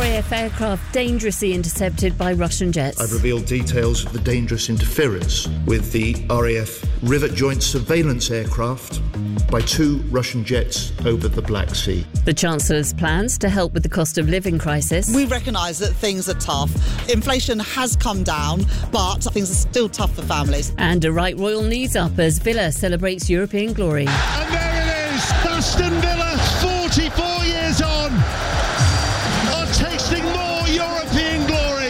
RAF aircraft dangerously intercepted by Russian jets. I've revealed details of the dangerous interference with the RAF Rivet Joint Surveillance aircraft by 2 Russian jets over the Black Sea. The Chancellor's plans to help with the cost of living crisis. We recognise that things are tough. Inflation has come down, but things are still tough for families. And a right royal knees up as Villa celebrates European glory. And there it is, Aston Villa, 44 years on, are tasting more European glory.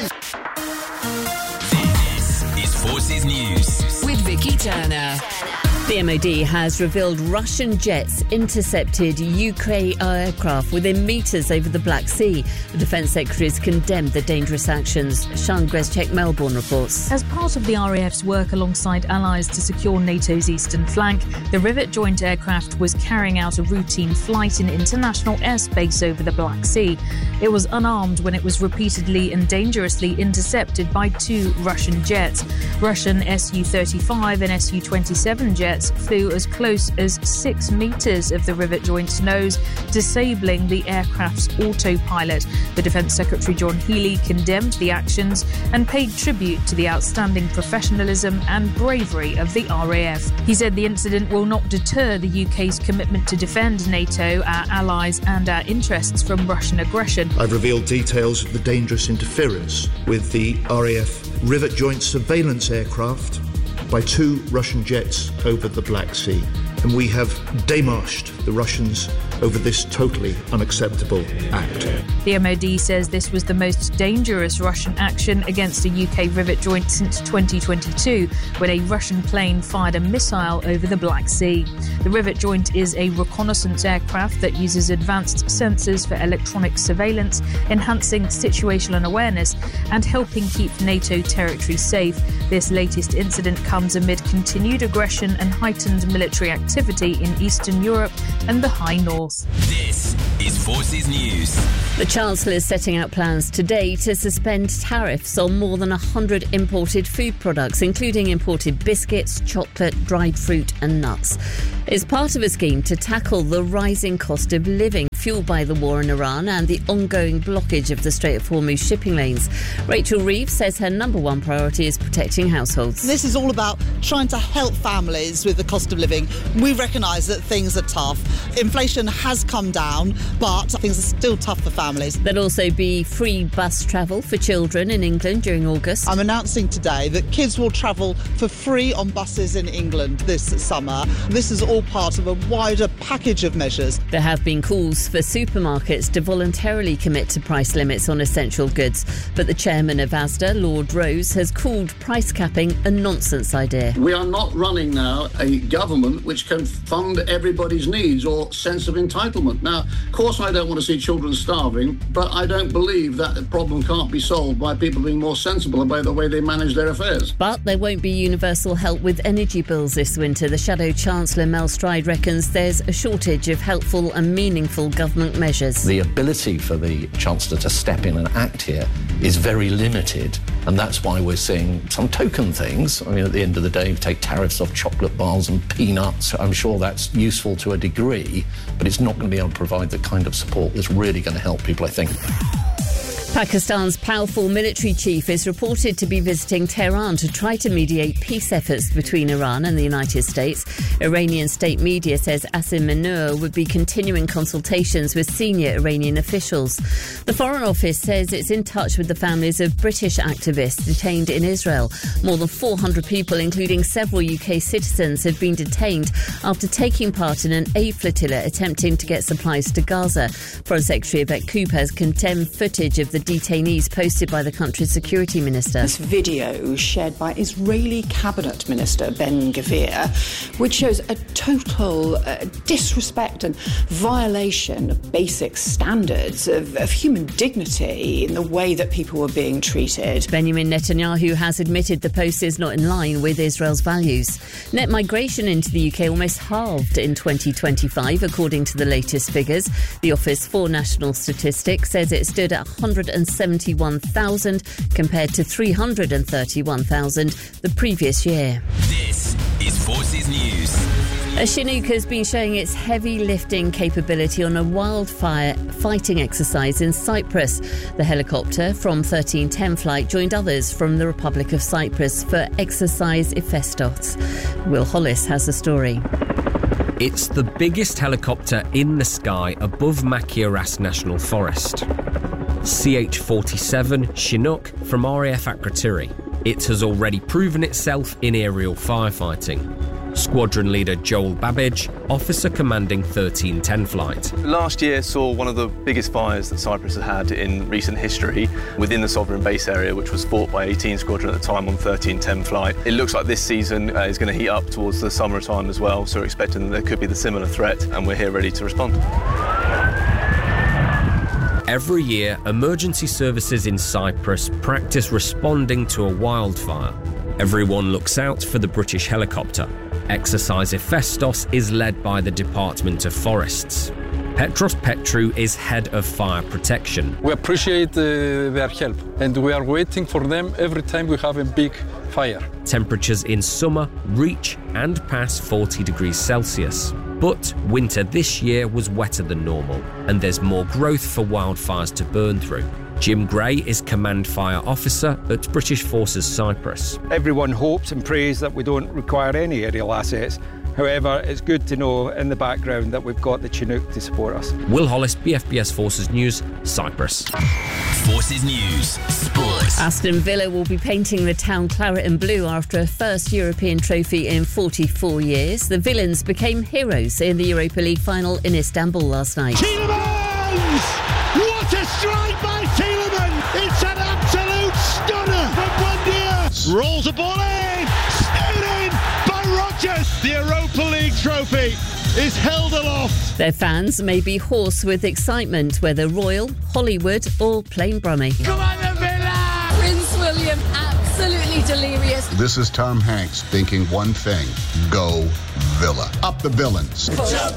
This is Forces News with Vicky Turner. The MOD has revealed Russian jets intercepted UK aircraft within metres over the Black Sea. The Defence Secretary has condemned the dangerous actions. Sian Greszczyk, Melbourne reports. As part of the RAF's work alongside allies to secure NATO's eastern flank, the Rivet joint aircraft was carrying out a routine flight in international airspace over the Black Sea. It was unarmed when it was repeatedly and dangerously intercepted by 2 Russian jets. Russian Su-35 and Su-27 jets flew as close as 6 metres of the Rivet joint's nose, disabling the aircraft's autopilot. The Defence Secretary John Healey condemned the actions and paid tribute to the outstanding professionalism and bravery of the RAF. He said the incident will not deter the UK's commitment to defend NATO, our allies and our interests from Russian aggression. I've revealed details of the dangerous interference with the RAF Rivet Joint Surveillance aircraft by 2 Russian jets over the Black Sea. And we have démarched the Russians over this totally unacceptable act. The MOD says this was the most dangerous Russian action against a UK Rivet joint since 2022, when a Russian plane fired a missile over the Black Sea. The Rivet joint is a reconnaissance aircraft that uses advanced sensors for electronic surveillance, enhancing situational awareness and helping keep NATO territory safe. This latest incident comes amid continued aggression and heightened military activity in Eastern Europe and the High North. This is Forces News. The Chancellor is setting out plans today to suspend tariffs on more than 100 imported food products, including imported biscuits, chocolate, dried fruit and nuts. It's part of a scheme to tackle the rising cost of living fuelled by the war in Iran and the ongoing blockage of the Strait of Hormuz shipping lanes. Rachel Reeves says her number one priority is protecting households. This is all about trying to help families with the cost of living. We recognise that things are tough. Inflation has come down, but things are still tough for families. There'll also be free bus travel for children in England during August. I'm announcing today that kids will travel for free on buses in England this summer. This is all part of a wider package of measures. There have been calls for supermarkets to voluntarily commit to price limits on essential goods, but the chairman of Asda, Lord Rose, has called price capping a nonsense idea. We are not running now a government which can fund everybody's needs or sense of entitlement. Now, of course, I don't want to see children starving, but I don't believe that the problem can't be solved by people being more sensible about the way they manage their affairs. But there won't be universal help with energy bills this winter. The Shadow Chancellor, Mel Stride, reckons there's a shortage of helpful and meaningful government measures. The ability for the Chancellor to step in and act here is very limited, and that's why we're seeing some token things. I mean, at the end of the day, take tariffs off chocolate bars and peanuts. I'm sure that's useful to a degree, but it's not going to be able to provide the kind of support that's really going to help people, I think. Pakistan's powerful military chief is reported to be visiting Tehran to try to mediate peace efforts between Iran and the United States. Iranian state media says Asim Munir would be continuing consultations with senior Iranian officials. The Foreign Office says it's in touch with the families of British activists detained in Israel. More than 400 people, including several UK citizens, have been detained after taking part in an aid flotilla attempting to get supplies to Gaza. Foreign Secretary Yvette Cooper has condemned footage of the detainees posted by the country's security minister. This video shared by Israeli cabinet minister Ben Gvir, which shows a total disrespect and violation of basic standards of human dignity in the way that people were being treated. Benjamin Netanyahu has admitted the post is not in line with Israel's values. Net migration into the UK almost halved in 2025, according to the latest figures. The Office for National Statistics says it stood at 171,000 compared to 331,000 the previous year. This is Forces News. A Chinook has been showing its heavy lifting capability on a wildfire fighting exercise in Cyprus. The helicopter from 1310 flight joined others from the Republic of Cyprus for Exercise Hephaestos. Will Hollis has the story. It's the biggest helicopter in the sky above Machiaras National Forest. CH-47 Chinook from RAF Akrotiri. It has already proven itself in aerial firefighting. Squadron leader Joel Babbage, officer commanding 1310 flight. Last year saw one of the biggest fires that Cyprus has had in recent history within the sovereign base area, which was fought by 18 Squadron at the time on 1310 flight. It looks like this season is going to heat up towards the summertime as well, so we're expecting that there could be the similar threat, and we're here ready to respond. Every year, emergency services in Cyprus practice responding to a wildfire. Everyone looks out for the British helicopter. Exercise Hephaestos is led by the Department of Forests. Petros Petrou is head of fire protection. We appreciate their help, and we are waiting for them every time we have a big fire. Temperatures in summer reach and pass 40 degrees Celsius. But winter this year was wetter than normal, and there's more growth for wildfires to burn through. Jim Gray is Command Fire Officer at British Forces Cyprus. Everyone hopes and prays that we don't require any aerial assets. However, it's good to know in the background that we've got the Chinook to support us. Will Hollis, BFBS Forces News, Cyprus. Forces News, Sport. Aston Villa will be painting the town claret and blue after a first European trophy in 44 years. The Villains became heroes in the Europa League final in Istanbul last night. Tielemans! What a strike by Tielemans! It's an absolute stunner from Buendia! Rolls the ball in! Snowed in by Rodgers! The Europa League trophy is held aloft. Their fans may be hoarse with excitement, whether Royal, Hollywood or plain Brummie. Come on, the Villa! Prince William, absolutely delirious. This is Tom Hanks thinking one thing: go Villa. Up the villains.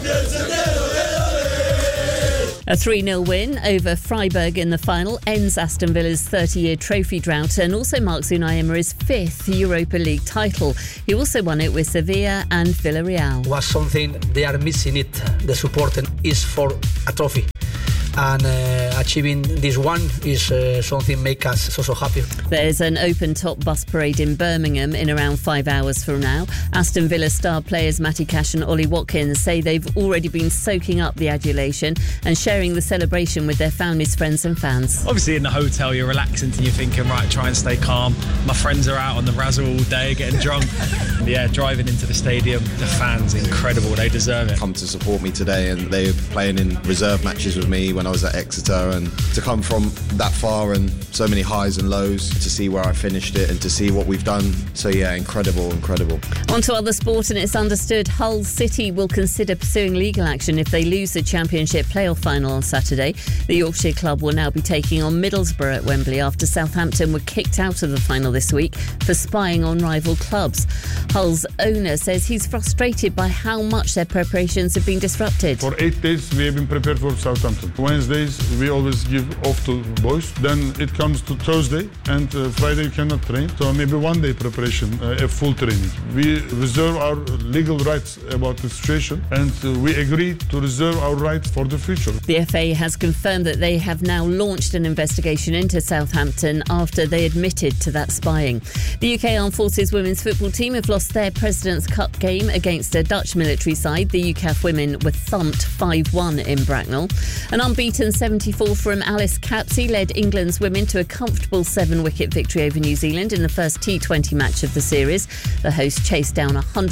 A 3-0 win over Freiburg in the final ends Aston Villa's 30-year trophy drought and also marks Unai Emery's 5th Europa League title. He also won it with Sevilla and Villarreal. Was something they are missing it. The support is for a trophy. And achieving this one is something make us so happy. There's an open-top bus parade in Birmingham in around 5 hours from now. Aston Villa star players Matty Cash and Ollie Watkins say they've already been soaking up the adulation and sharing the celebration with their families, friends and fans. Obviously in the hotel you're relaxing and you're thinking, right, try and stay calm. My friends are out on the razzle all day getting drunk. Yeah, driving into the stadium, the fans, incredible, they deserve it. Come to support me today, and they were playing in reserve matches with me when I was at Exeter, and to come from that far and so many highs and lows, to see where I finished it and to see what we've done. So yeah, incredible. On to other sport, and it's understood Hull City will consider pursuing legal action if they lose the Championship playoff final on Saturday. The Yorkshire club will now be taking on Middlesbrough at Wembley after Southampton were kicked out of the final this week for spying on rival clubs. Hull's owner says he's frustrated by how much their preparations have been disrupted. For 8 days we have been prepared for Southampton. Wednesdays we always give off to boys. Then it comes to Thursday, and Friday cannot train. So maybe 1 day preparation, a full training. We reserve our legal rights about the situation, and we agree to reserve our rights for the future. The FA has confirmed that they have now launched an investigation into Southampton after they admitted to that spying. The UK Armed Forces women's football team have lost their President's Cup game against a Dutch military side. The UCAF women were thumped 5-1 in Bracknell. An unbeaten 74 from Alice Capsey led England's women to a comfortable 7-wicket victory over New Zealand in the first T20 match of the series. The hosts chased down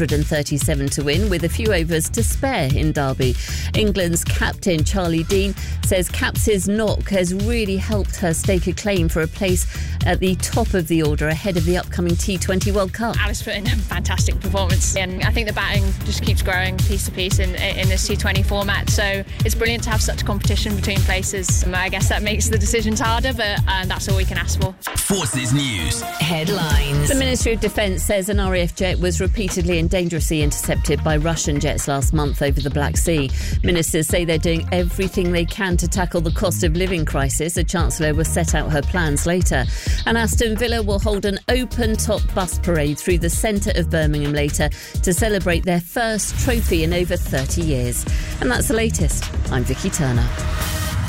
137 to win with a few overs to spare in Derby. England's captain Charlie Dean says Capsey's knock has really helped her stake a claim for a place at the top of the order ahead of the upcoming T20 World Cup. Alice put in a fantastic performance, and I think the batting just keeps growing piece to piece in this T20 format, so it's brilliant to have such a competition between places I guess that makes the decisions harder, but that's all we can ask for. Forces News. Headlines. The Ministry of Defence says an RAF jet was repeatedly and dangerously intercepted by Russian jets last month over the Black Sea. Ministers say they're doing everything they can to tackle the cost of living crisis. The Chancellor will set out her plans later. And Aston Villa will hold an open-top bus parade through the centre of Birmingham later to celebrate their first trophy in over 30 years. And that's the latest. I'm Vicky Turner.